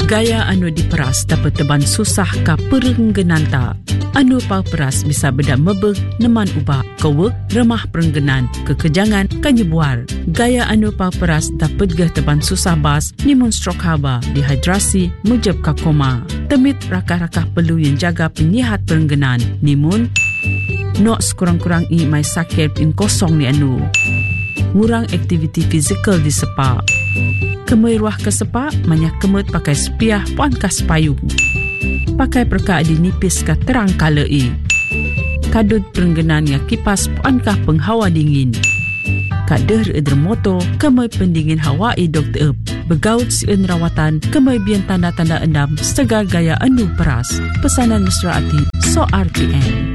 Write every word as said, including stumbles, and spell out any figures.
Gaya anu diperas dapat teban susah ka perenggenan ta. Anu pau peras bisa beda mebeg neman ubah kewek remah perenggenan kekejangan kanyebuar. Gaya anu pau peras dapat geh teban susah bas nimun stroke haba, dehidrasi, mujab ka koma. Temit rakah-rakah perlu yang jaga penyihat perenggenan nimun nok sekurang-kurang i mai sakit pin kosong ni anu. Ngurang aktiviti fizikal di sepa. Kemai ruah ke sepa, banyak kemut pakai sepiah puan kas payung. Pakai perka di nipis ka terang kala i. Kadut perenggenan ya kipas puan kah penghawa dingin. Kader edermoto, kemai pendingin hawa i dokter ep. Begaut sien rawatan, kemai bian tanda-tanda endam segar gaya anu peras. Pesanan mesra ati, so R T M.